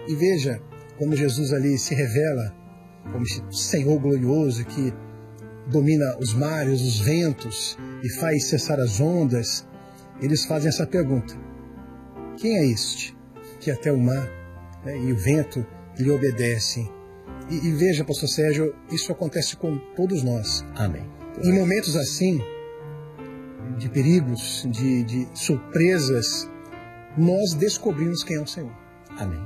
E veja como Jesus ali se revela como esse Senhor glorioso que domina os mares, os ventos e faz cessar as ondas. Eles fazem essa pergunta: quem é este que até o mar, né, e o vento lhe obedecem? E veja, pastor Sérgio, isso acontece com todos nós. Amém. Em momentos assim, de perigos, de surpresas, nós descobrimos quem é o Senhor. Amém.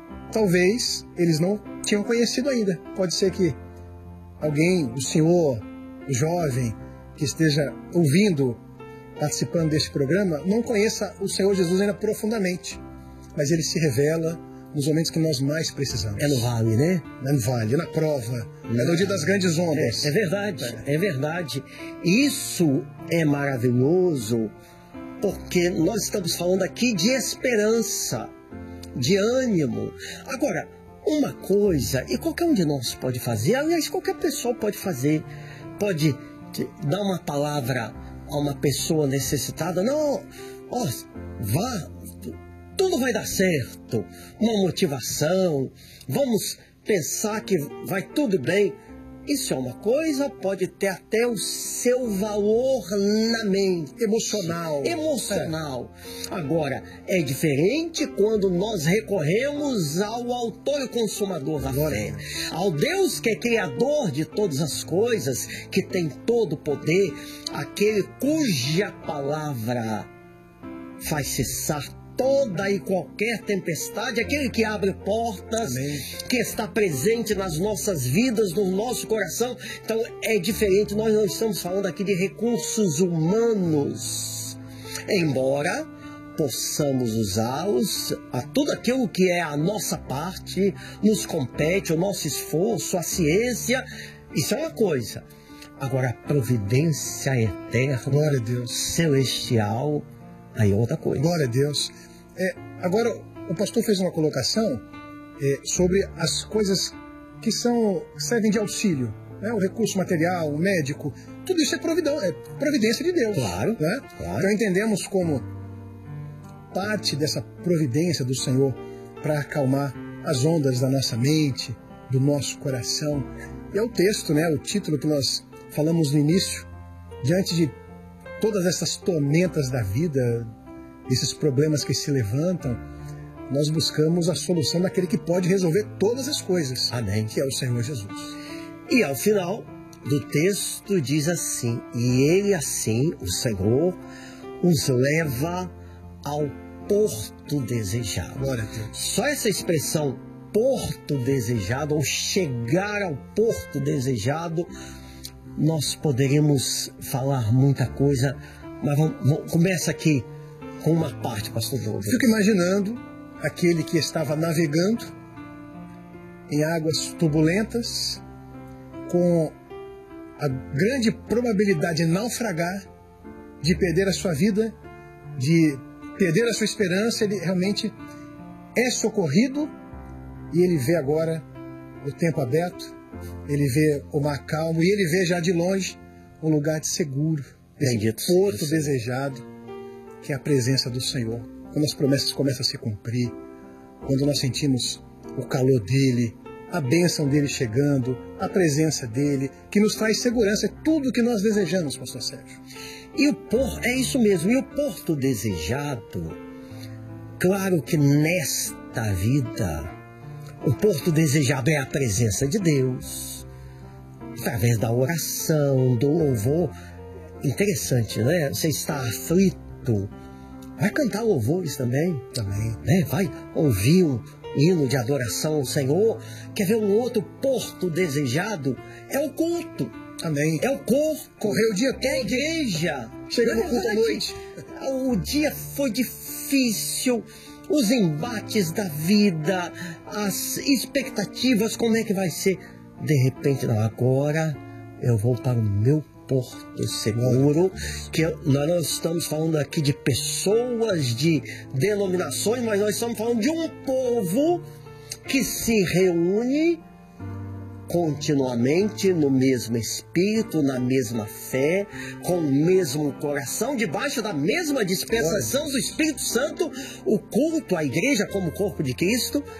Talvez eles não tinham conhecido ainda. Pode ser que alguém, o senhor, o jovem, que esteja ouvindo, participando deste programa, não conheça o Senhor Jesus ainda profundamente. Mas ele se revela nos momentos que nós mais precisamos. É no vale, né? É no vale, é na prova, é no dia das grandes ondas. É verdade, é verdade. Isso é maravilhoso, porque nós estamos falando aqui de esperança, de ânimo. Agora, uma coisa, e qualquer um de nós pode fazer, aliás, qualquer pessoa pode fazer, pode dar uma palavra a uma pessoa necessitada. Não, ó, vá, tudo vai dar certo, uma motivação, vamos pensar que vai tudo bem. Isso é uma coisa, pode ter até o seu valor na mente. Emocional. Agora, é diferente quando nós recorremos ao autor e consumador da fé. Ao Deus que é criador de todas as coisas, que tem todo o poder, aquele cuja palavra faz cessar toda e qualquer tempestade, aquele que abre portas, amém, que está presente nas nossas vidas, no nosso coração. Então é diferente, nós não estamos falando aqui de recursos humanos, embora possamos usá-los, a tudo aquilo que é a nossa parte, nos compete, o nosso esforço, a ciência, isso é uma coisa. Agora a providência eterna, glória a Deus, celestial, aí é outra coisa. Glória a Deus. Agora, o pastor fez uma colocação sobre as coisas que servem de auxílio, né? O recurso material, o médico, tudo isso é providência de Deus. Claro, né? Claro. Então entendemos como parte dessa providência do Senhor para acalmar as ondas da nossa mente, do nosso coração. E é o texto, né? O título que nós falamos no início, diante de todas essas tormentas da vida, esses problemas que se levantam, nós buscamos a solução daquele que pode resolver todas as coisas. Amém. Que é o Senhor Jesus. E ao final do texto diz assim: e ele assim, o Senhor, os leva ao porto desejado. Glória a Deus. Só essa expressão porto desejado, ou chegar ao porto desejado, nós poderíamos falar muita coisa, mas começa aqui com uma parte, pastor Douglas. Fico imaginando aquele que estava navegando em águas turbulentas, com a grande probabilidade de naufragar, de perder a sua vida, de perder a sua esperança. Ele realmente é socorrido e ele vê agora o tempo aberto, ele vê o mar calmo e ele vê já de longe um lugar de seguro, esse porto desejado, que é a presença do Senhor. Quando as promessas começam a se cumprir, quando nós sentimos o calor dele, a bênção dele chegando, a presença dele, que nos traz segurança, é tudo o que nós desejamos, pastor Sérgio. E o porto, é isso mesmo, e o porto desejado, claro que nesta vida, o porto desejado é a presença de Deus, através da oração, do louvor. Interessante, né? Você está aflito, vai cantar louvores também, né? Vai ouvir um hino de adoração ao Senhor. Quer ver um outro porto desejado? É o culto. Amém. É o corpo. Correr o dia todo. É a igreja. Chega no culto à noite. O dia foi difícil. Os embates da vida, as expectativas, como é que vai ser? De repente, não, agora eu vou para o meu porto seguro, que nós não estamos falando aqui de pessoas, de denominações, mas nós estamos falando de um povo que se reúne continuamente no mesmo espírito, na mesma fé, com o mesmo coração, debaixo da mesma dispensação do Espírito Santo, o culto à igreja como corpo de Cristo.